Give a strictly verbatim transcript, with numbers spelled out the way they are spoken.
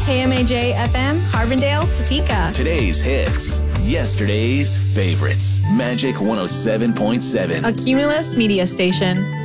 K M A J F M, Harbondale, Topeka. Today's hits, yesterday's favorites. Magic one oh seven point seven. A Cumulus media station.